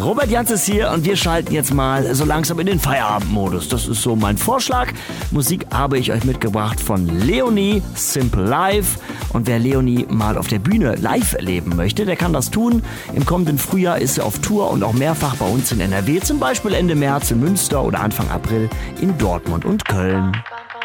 Robert Jans ist hier und wir schalten jetzt mal so langsam in den Feierabendmodus. Das ist so mein Vorschlag. Musik habe ich euch mitgebracht von Leonie, Simple Life. Und wer Leonie mal auf der Bühne live erleben möchte, der kann das tun. Im kommenden Frühjahr ist sie auf Tour und auch mehrfach bei uns in NRW, zum Beispiel Ende März in Münster oder Anfang April in Dortmund und Köln.